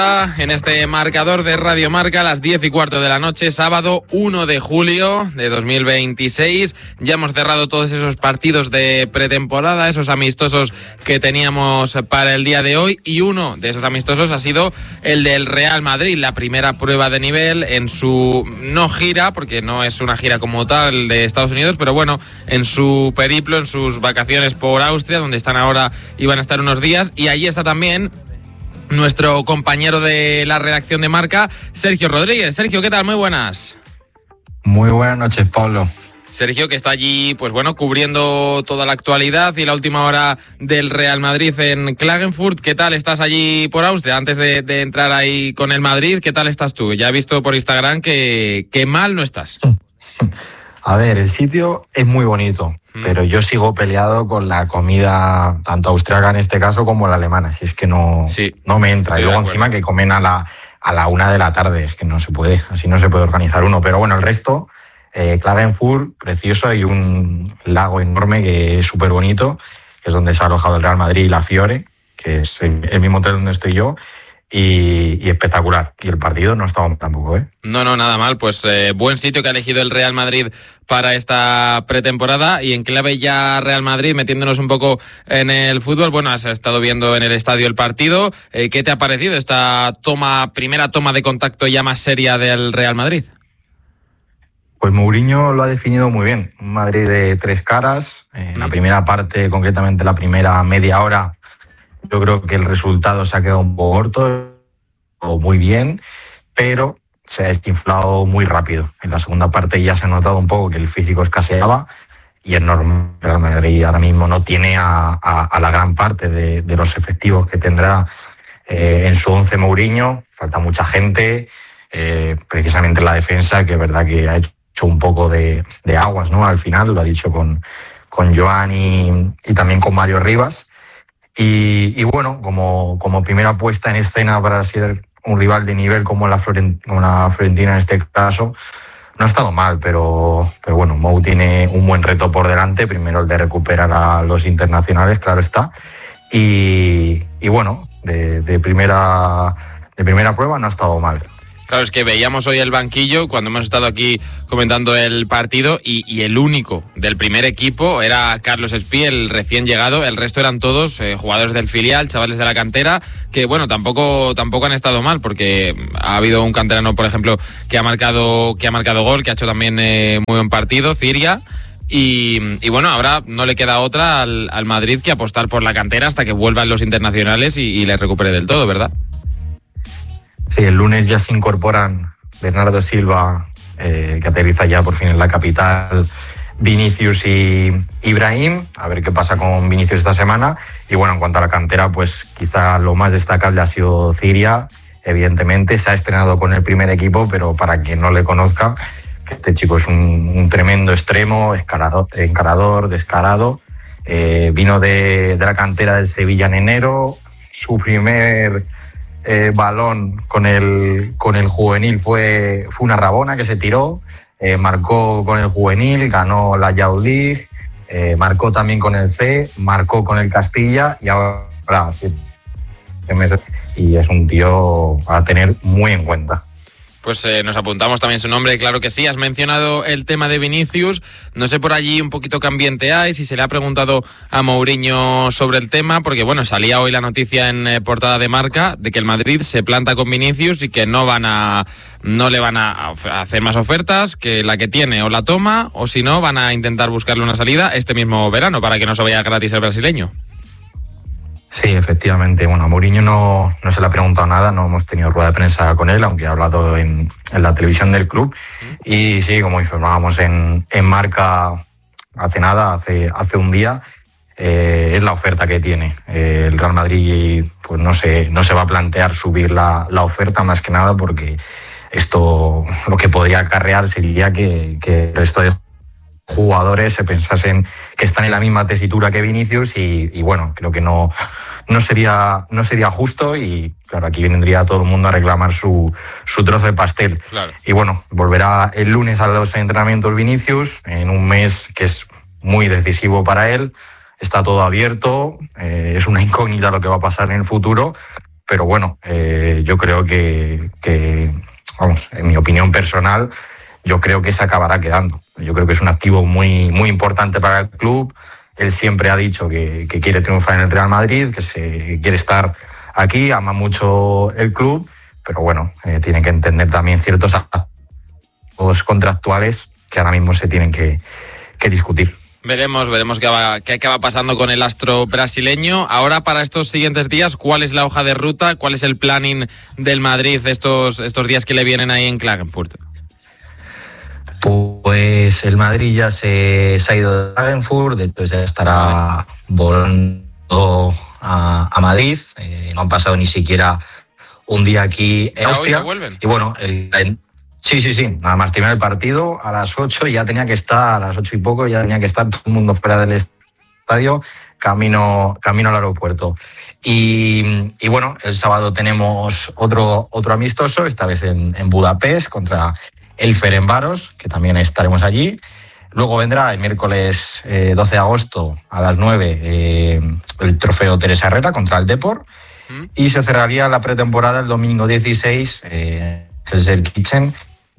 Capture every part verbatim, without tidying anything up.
En este marcador de Radio Marca, a las diez y cuarto de la noche, sábado uno de julio de dos mil veintiséis. Ya hemos cerrado todos esos partidos de pretemporada, esos amistosos que teníamos para el día de hoy, y uno de esos amistosos ha sido el del Real Madrid, la primera prueba de nivel en su no gira, porque no es una gira como tal de Estados Unidos, pero bueno, en su periplo, en sus vacaciones por Austria, donde están ahora y van a estar unos días, y allí está también nuestro compañero de la redacción de Marca, Sergio Rodríguez. Sergio, ¿qué tal? Muy buenas. Muy buenas noches, Pablo. Sergio, que está allí, pues bueno, cubriendo toda la actualidad y la última hora del Real Madrid en Klagenfurt. ¿Qué tal estás allí por Austria? Antes de, de entrar ahí con el Madrid, ¿qué tal estás tú? Ya he visto por Instagram que, que mal no estás. A ver, el sitio es muy bonito, mm. pero yo sigo peleado con la comida, tanto austriaca en este caso como la alemana. Si es que no, sí, no me entra. Y luego encima que comen a la, a la una de la tarde, es que no se puede, así no se puede organizar uno. Pero bueno, el resto, eh, Klagenfurt, precioso, hay un lago enorme que es súper bonito, que es donde se ha alojado el Real Madrid y la Fiore, que es el, el mismo hotel donde estoy yo. Y, y espectacular. Y el partido no estaba tampoco, ¿eh? No, no, nada mal. Pues eh, buen sitio que ha elegido el Real Madrid para esta pretemporada. Y en clave ya Real Madrid, metiéndonos un poco en el fútbol. Bueno, has estado viendo en el estadio el partido. Eh, ¿Qué te ha parecido esta toma, primera toma de contacto ya más seria del Real Madrid? Pues Mourinho lo ha definido muy bien. Un Madrid de tres caras. En mm. la primera parte, concretamente la primera media hora, yo creo que el resultado se ha quedado un poco corto, o muy bien, pero se ha desinflado muy rápido. En la segunda parte ya se ha notado un poco que el físico escaseaba y es normal. Real Madrid ahora mismo no tiene a, a, a la gran parte de, de los efectivos que tendrá eh, en su once Mourinho. Falta mucha gente, eh, precisamente la defensa, que es verdad que ha hecho un poco de, de aguas, ¿no? Al final, lo ha dicho con, con Joan y, y también con Mario Rivas. Y, y bueno, como, como primera puesta en escena para ser un rival de nivel como la, Florent, como la Fiorentina en este caso, no ha estado mal, pero, pero bueno, Mou tiene un buen reto por delante. Primero el de recuperar a los internacionales, claro está. Y, y bueno, de, de, primera, de primera prueba no ha estado mal. Claro, es que veíamos hoy el banquillo cuando hemos estado aquí comentando el partido y, y el único del primer equipo era Carlos Espí, el recién llegado. El resto eran todos eh, jugadores del filial, chavales de la cantera, que bueno, tampoco tampoco han estado mal, porque ha habido un canterano, por ejemplo, que ha marcado que ha marcado gol, que ha hecho también eh, muy buen partido, Ciria. Y, y bueno, ahora no le queda otra al, al Madrid que apostar por la cantera hasta que vuelvan los internacionales y, y les recupere del todo, ¿verdad? Sí, el lunes ya se incorporan Bernardo Silva, eh, que aterriza ya por fin en la capital, Vinicius y Ibrahim, a ver qué pasa con Vinicius esta semana. Y bueno, en cuanto a la cantera, pues quizá lo más destacable ha sido Ciria. Evidentemente se ha estrenado con el primer equipo, pero para quien no le conozca, que este chico es un, un tremendo extremo, escalador, encarador, descarado. Eh, vino de, de la cantera del Sevilla en enero, su primer... Eh, balón con el, con el juvenil fue, fue una rabona que se tiró, eh, marcó con el juvenil, ganó la Youth League, eh, marcó también con el C, marcó con el Castilla y ahora sí, y es un tío a tener muy en cuenta. Pues eh, nos apuntamos también su nombre, claro que sí. Has mencionado el tema de Vinicius. No sé por allí un poquito qué ambiente hay, si se le ha preguntado a Mourinho sobre el tema, porque bueno, salía hoy la noticia en eh, portada de Marca de que el Madrid se planta con Vinicius y que no van a no le van a hacer más ofertas, que la que tiene o la toma, o si no, van a intentar buscarle una salida este mismo verano para que no se vaya gratis el brasileño. Sí, efectivamente. Bueno, a Mourinho no, no se le ha preguntado nada, no hemos tenido rueda de prensa con él, aunque ha hablado en, en la televisión del club. Y sí, como informábamos en, en Marca hace nada, hace, hace un día, eh, es la oferta que tiene. Eh, el Real Madrid pues no se, no se va a plantear subir la, la oferta, más que nada porque esto lo que podría acarrear sería que, que el resto de jugadores se pensasen que están en la misma tesitura que Vinicius y, y bueno, creo que no, no, sería, no sería justo y claro, aquí vendría todo el mundo a reclamar su, su trozo de pastel. Claro. Y bueno, volverá el lunes a los entrenamientos Vinicius en un mes que es muy decisivo para él, está todo abierto, eh, es una incógnita lo que va a pasar en el futuro, pero bueno, eh, yo creo que, que, vamos, en mi opinión personal, yo creo que se acabará quedando. Yo creo que es un activo muy, muy importante para el club. Él siempre ha dicho que, que quiere triunfar en el Real Madrid, que se quiere estar aquí, ama mucho el club, pero bueno, eh, tiene que entender también ciertos aspectos contractuales que ahora mismo se tienen que, que discutir. Veremos, veremos qué, va, qué acaba pasando con el astro brasileño. Ahora, para estos siguientes días, ¿cuál es la hoja de ruta? ¿Cuál es el planning del Madrid estos, estos días que le vienen ahí en Klagenfurt? Pues el Madrid ya se, se ha ido de Klagenfurt, entonces ya estará volando a, a Madrid. Eh, no han pasado ni siquiera un día aquí en Austria. ¿Hoy se vuelven? Y bueno, el, el, sí, sí, sí, nada más terminar el partido a las ocho y ya tenía que estar, a las ocho y poco, ya tenía que estar todo el mundo fuera del estadio, camino, camino al aeropuerto. Y, y bueno, el sábado tenemos otro, otro amistoso, esta vez en, en Budapest, contra el Ferencváros, que también estaremos allí. Luego vendrá el miércoles eh, doce de agosto a las nueve eh, el trofeo Teresa Herrera contra el Depor. ¿Mm? Y se cerraría la pretemporada el domingo dieciséis, eh, el Gelsenkirchen.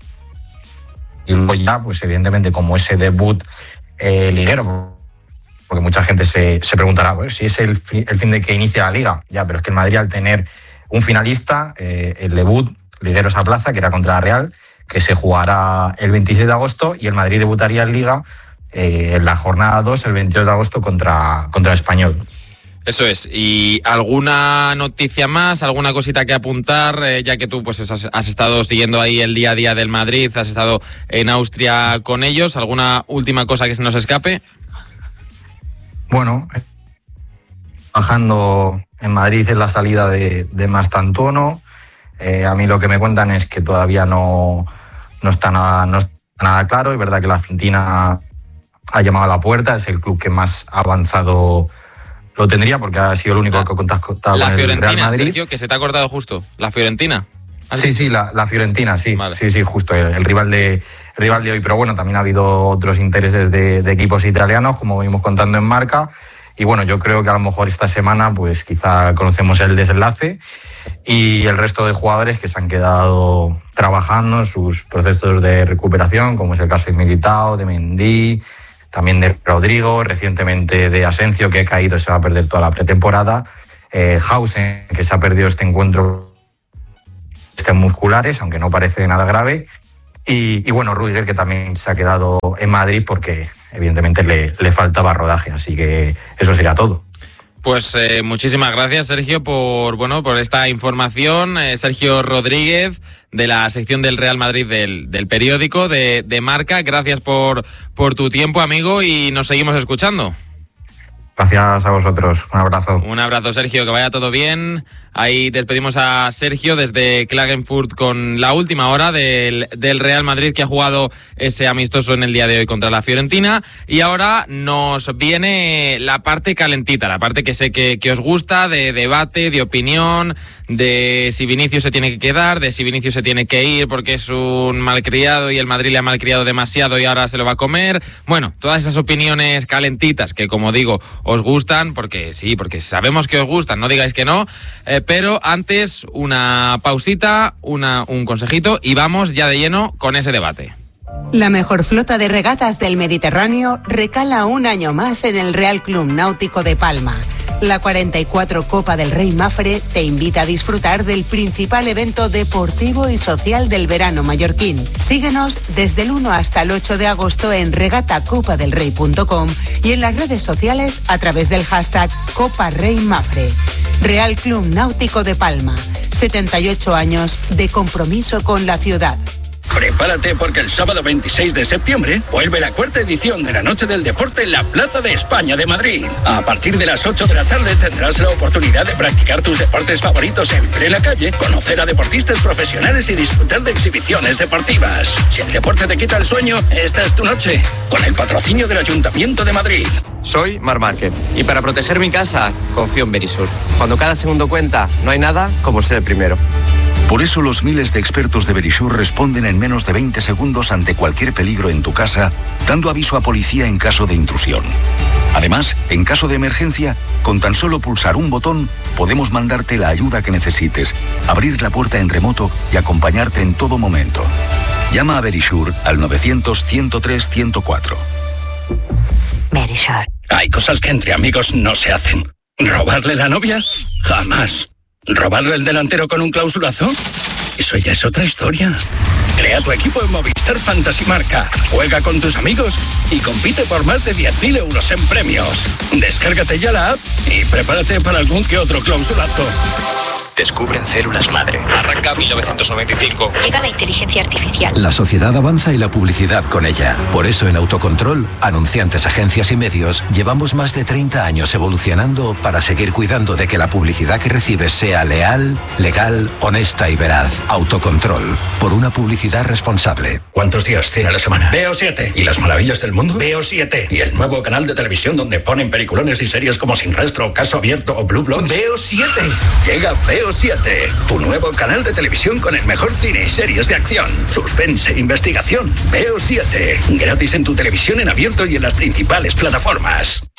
Y luego ya, pues evidentemente, como ese debut eh, liguero, porque mucha gente se, se preguntará, pues, si es el, el fin de que inicia la Liga. Ya, pero es que el Madrid, al tener un finalista, eh, el debut liguero esa plaza, que era contra la Real, que se jugará el veintiséis de agosto, y el Madrid debutaría en Liga eh, en la jornada dos, el veintidós de agosto, contra, contra el Español. Eso es. ¿Y alguna noticia más, alguna cosita que apuntar, eh, ya que tú pues has, has estado siguiendo ahí el día a día del Madrid, has estado en Austria con ellos? ¿Alguna última cosa que se nos escape? Bueno, bajando en Madrid en la salida de, de Mastantuono. Eh, a mí lo que me cuentan es que todavía no, no, está nada, no está nada claro. Es verdad que la Fiorentina ha llamado a la puerta, es el club que más avanzado lo tendría, porque ha sido el único la, que ha contactado con el Real Madrid. Sergio, que se te ha cortado justo. ¿La Fiorentina? Sí, sí, la, la Fiorentina, sí. Vale. Sí, sí, justo, el, el, rival de, el rival de hoy. Pero bueno, también ha habido otros intereses de, de equipos italianos, como venimos contando en Marca. Y bueno, yo creo que a lo mejor esta semana, pues quizá conocemos el desenlace, y el resto de jugadores que se han quedado trabajando en sus procesos de recuperación, como es el caso de Militao, de Mendy, también de Rodrigo, recientemente de Asensio, que ha caído y se va a perder toda la pretemporada, eh, Hausen, que se ha perdido este encuentro musculares, aunque no parece nada grave, y, y bueno, Rudiger, que también se ha quedado en Madrid porque evidentemente le, le faltaba rodaje, así que eso sería todo. Pues eh, muchísimas gracias, Sergio, por bueno por esta información. Eh, Sergio Rodríguez, de la sección del Real Madrid del, del periódico de, de Marca. Gracias por, por tu tiempo, amigo, y nos seguimos escuchando. Gracias a vosotros. Un abrazo. Un abrazo, Sergio. Que vaya todo bien. Ahí despedimos a Sergio desde Klagenfurt con la última hora del, del Real Madrid, que ha jugado ese amistoso en el día de hoy contra la Fiorentina. Y ahora nos viene la parte calentita, la parte que sé que, que os gusta, de debate, de opinión, de si Vinicius se tiene que quedar, de si Vinicius se tiene que ir porque es un malcriado y el Madrid le ha malcriado demasiado y ahora se lo va a comer. Bueno, todas esas opiniones calentitas que, como digo, os gustan, porque sí, porque sabemos que os gustan, no digáis que no, eh, pero antes una pausita, una, un consejito y vamos ya de lleno con ese debate. La mejor flota de regatas del Mediterráneo recala un año más en el Real Club Náutico de Palma. La cuarenta y cuatro Copa del Rey Mafre te invita a disfrutar del principal evento deportivo y social del verano mallorquín. Síguenos desde el uno hasta el ocho de agosto en regata copa del rey punto com y en las redes sociales a través del hashtag Copa Rey Mafre. Real Club Náutico de Palma, setenta y ocho años de compromiso con la ciudad. Prepárate porque el sábado veintiséis de septiembre vuelve la cuarta edición de la Noche del Deporte en la Plaza de España de Madrid. A partir de las ocho de la tarde tendrás la oportunidad de practicar tus deportes favoritos en plena calle, conocer a deportistas profesionales y disfrutar de exhibiciones deportivas. Si el deporte te quita el sueño, esta es tu noche, con el patrocinio del Ayuntamiento de Madrid. Soy Marc Márquez y para proteger mi casa confío en Berisur. Cuando cada segundo cuenta, no hay nada como ser el primero. Por eso los miles de expertos de Verisure responden en menos de veinte segundos ante cualquier peligro en tu casa, dando aviso a policía en caso de intrusión. Además, en caso de emergencia, con tan solo pulsar un botón, podemos mandarte la ayuda que necesites, abrir la puerta en remoto y acompañarte en todo momento. Llama a Verisure al novecientos, ciento tres, ciento cuatro. Verisure. Hay cosas que entre amigos no se hacen. ¿Robarle la novia? Jamás. ¿Robarle el delantero con un clausulazo? Eso ya es otra historia. Crea tu equipo en Movistar Fantasy Marca. Juega con tus amigos y compite por más de diez mil euros en premios. Descárgate ya la app y prepárate para algún que otro clausulazo. Descubren células madre. Arranca mil novecientos noventa y cinco. Llega la inteligencia artificial. La sociedad avanza y la publicidad con ella. Por eso en Autocontrol, anunciantes, agencias y medios, llevamos más de treinta años evolucionando para seguir cuidando de que la publicidad que recibes sea leal, legal, honesta y veraz. Autocontrol. Por una publicidad responsable. ¿Cuántos días tiene la semana? Veo siete. ¿Y las maravillas del mundo? Veo siete. ¿Y el nuevo canal de televisión donde ponen peliculones y series como Sin Rastro, Caso Abierto o Blue Bloods? Veo siete. Llega Veo siete, tu nuevo canal de televisión con el mejor cine y series de acción, suspense e investigación. Veo siete, gratis en tu televisión en abierto y en las principales plataformas.